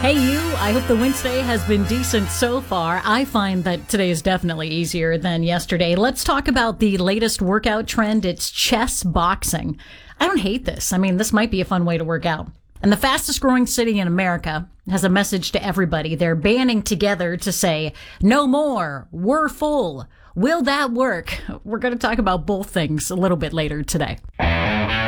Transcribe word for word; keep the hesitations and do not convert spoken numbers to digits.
Hey, you. I hope the Wednesday has been decent so far. I find that today is definitely easier than yesterday. Let's talk about the latest workout trend. It's chess boxing. I don't hate this. I mean, this might be a fun way to work out. And the fastest growing city in America has a message to everybody. They're banding together to say, no more, we're full. Will that work? We're going to talk about both things a little bit later today.